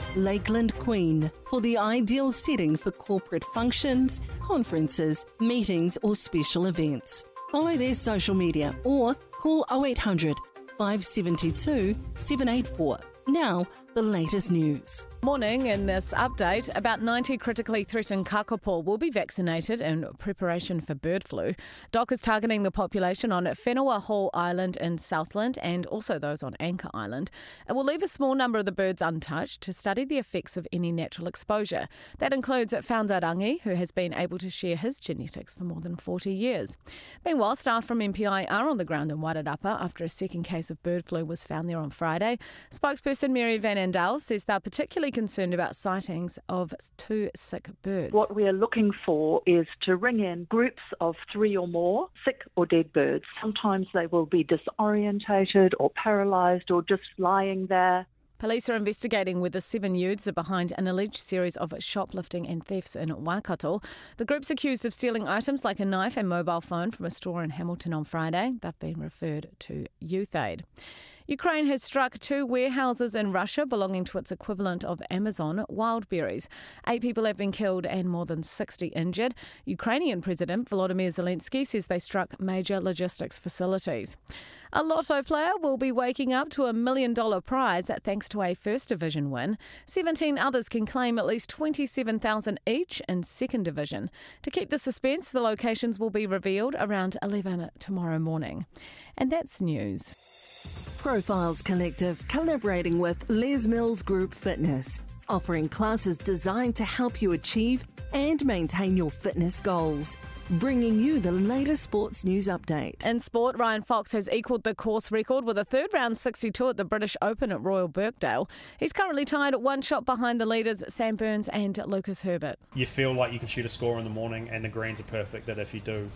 Lakeland Queen, for the ideal setting for corporate functions, conferences, meetings or special events. Follow their social media or call 0800 572 784. Now, the latest news. Morning, in this update, about 90 critically threatened kakapo will be vaccinated in preparation for bird flu. DOC is targeting the population on Whenua Hall Island in Southland and also those on Anchor Island. It will leave a small number of the birds untouched to study the effects of any natural exposure. That includes Whaundarangi, who has been able to share his genetics for more than 40 years. Meanwhile, staff from MPI are on the ground in Wairarapa after a second case of bird flu was found there on Friday. Spokesperson Mary Van Andel says they're particularly concerned about sightings of 2 sick birds. What we're looking for is to ring in groups of 3 or more sick or dead birds. Sometimes they will be disorientated or paralysed or just lying there. Police are investigating whether 7 youths are behind an alleged series of shoplifting and thefts in Waikato. The group's accused of stealing items like a knife and mobile phone from a store in Hamilton on Friday. They've been referred to Youth Aid. Ukraine has struck 2 warehouses in Russia belonging to its equivalent of Amazon Wildberries. 8 people have been killed and more than 60 injured. Ukrainian President Volodymyr Zelensky says they struck major logistics facilities. A lotto player will be waking up to $1 million prize thanks to a First Division win. 17 others can claim at least $27,000 each in Second Division. To keep the suspense, the locations will be revealed around 11 tomorrow morning. And that's news. Profiles Collective collaborating with Les Mills Group Fitness, offering classes designed to help you achieve and maintain your fitness goals. Bringing you the latest sports news update. In sport, Ryan Fox has equalled the course record with a third round 62 at the British Open at Royal Birkdale. He's currently tied at 1 shot behind the leaders Sam Burns and Lucas Herbert. You feel like you can shoot a score in the morning and the greens are perfect, that if you do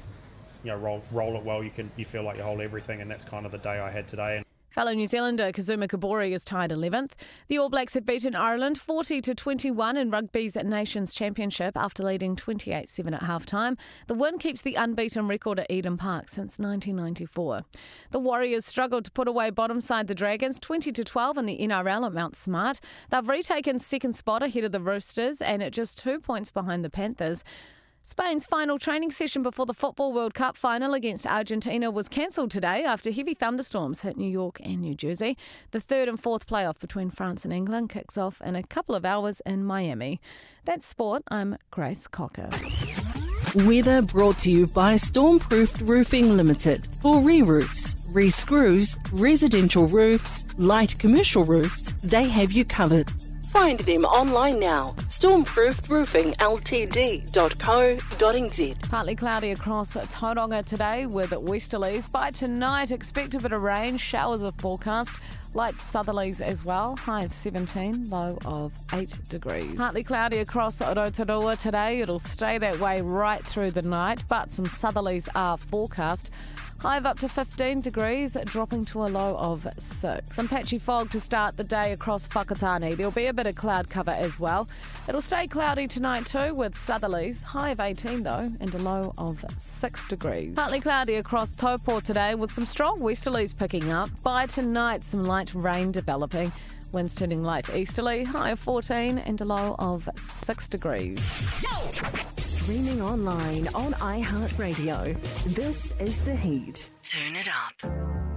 roll it well, you feel like you hold everything, and that's kind of the day I had today. Fellow New Zealander Kazuma Kobori is tied 11th. The All Blacks have beaten Ireland 40-21 in Rugby's Nations Championship after leading 28-7 at half-time. The win keeps the unbeaten record at Eden Park since 1994. The Warriors struggled to put away bottom side the Dragons 20-12 in the NRL at Mount Smart. They've retaken second spot ahead of the Roosters and at just 2 points behind the Panthers. Spain's final training session before the Football World Cup final against Argentina was cancelled today after heavy thunderstorms hit New York and New Jersey. The third and fourth playoff between France and England kicks off in a couple of hours in Miami. That's sport. I'm Grace Cocker. Weather brought to you by Stormproofed Roofing Limited. For re-roofs, re-screws, residential roofs, light commercial roofs, they have you covered. Find them online now. Stormproofedroofingltd.co.nz. Partly cloudy across Tauranga today with westerlies. By tonight, expect a bit of rain. Showers are forecast. Light southerlies as well. High of 17, low of 8 degrees. Partly cloudy across Rotorua today. It'll stay that way right through the night, but some southerlies are forecast. High of up to 15 degrees, dropping to a low of 6. Some patchy fog to start the day across Whakatane. There'll be a bit of cloud cover as well. It'll stay cloudy tonight too with southerlies. High of 18 though, and a low of 6 degrees. Partly cloudy across Taupo today with some strong westerlies picking up. By tonight, some light rain developing. Winds turning light easterly. High of 14 and a low of 6 degrees. Streaming online on iHeartRadio. This is The Heat. Turn it up.